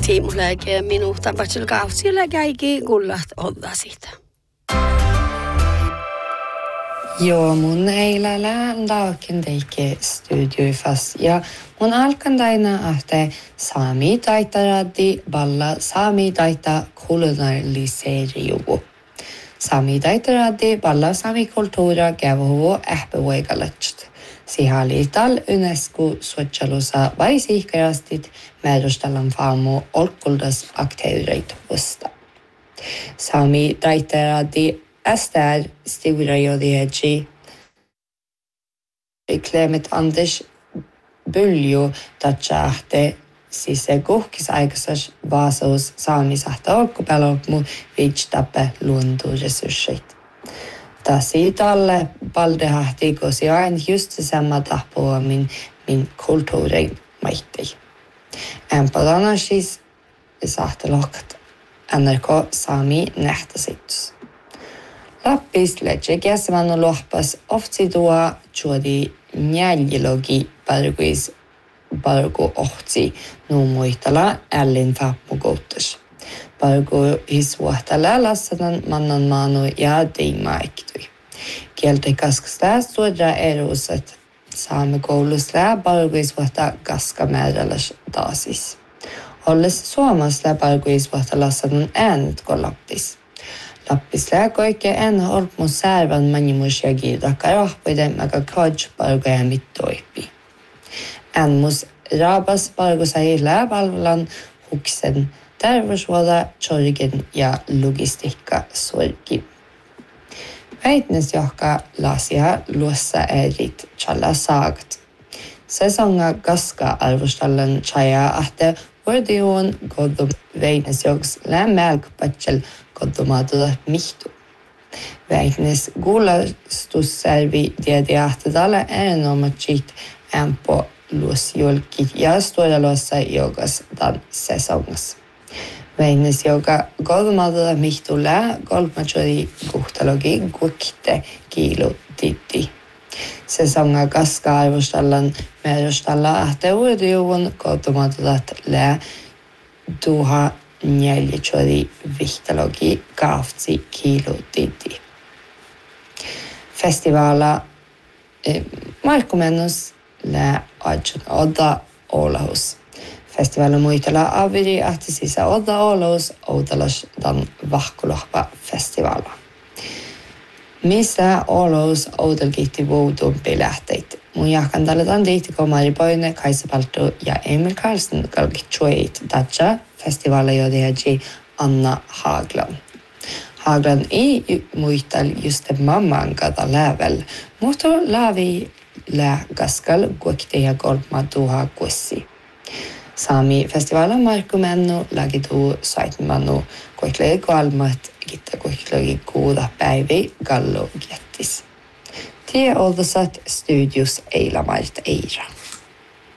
tiimuläike minuutan patsul kausilla käikin kullat olla sitä. Joo, mun eilen läändaakin teikke studiofas ja mun alkan aina ahte saami taitaradi balla saami taita kulinariseerijugu. Saami taitaradi balla saami kulttuura kävuhu ähpevoikalatsit. Sihaliital UNESCO suotsalusa vaisiihkarastit määrästalan faamu olkuldas akteureit vasta. Saami taitaradi Ästär stora jodiegi Klemet Anders Buljo tatsaahte sise kuhkis aikaisas vaasaus saamisahta olkupelokmu viitstappe luontoresurssit. Tasi talle paldehahti kosi aina just samma tappua min kulttuurin maittei. Empalana siis sahtelokkat NRK Sami nähtäsittus. Lappis letse käsivännu lohpas oftsi tuo juodi njäljilogi pargu ohtsi nuumuihtala ällin fapmukouttas. Pargu hisvuohtala lassadan mannan maanu ja teimaiktui. Kieltä kaskasta suodra erusat saamekoulusla pargu hisvuohta kaskamääräläs taasis. Olles suomasla pargu hisvuohta lassadan äänet ko lappis. Lappisla koike en olmu särvan manimusia giidaka rahpuiden maga kodj pargoja mittoipi. Enmus rabas pargosa hila valvolan huksen terveyshuolta, sorgen ja logistiikka sorgi. Väitnes johka lasia luossa erit challa saagt. Säsonga gaska arvostallan chaya ahte Vordion godum väitnes joks lämmelkpatsel godumatuda mihtu. Väitnes gulastusservi diadiahtedala erinomatsit ämpo luosjolkit ja stora luossa jogas dan säsongas. Väitnes joka godumatuda mihtu lä golmatjodi kuhtalogi gukte kiilo titti. Säsonga gaska arvostallan määrästalla ahte Vordion godumatudat lä tuha njäljichodi vihtalogi kaftsi kiilo titti. Festivala Markumennus lä ajun Odda Ålahus. Festivala muitala aviri ahti sisä Odda Ålahus oudalas dan vahkulohpa festivala. Missä Ålahus oudalgitti vuodumpi lähteit. Mun jahkandalle dan diittiko Mari Boine, Kaisa Paltu ja Emil Karlsson kalkitsueit datsa festivala jodiagi Anna Haglan. Haglan ei muistal just mamman kata lävel, mutta lävi lä gaskal kuokteja kolma tuha kussi. Sami festivalan markumennu lagitu saitmannu kuoklegi kolmat gitta kuoklegi kuuda päivi gallo gettis. Tie oldasat studios eilamart eira.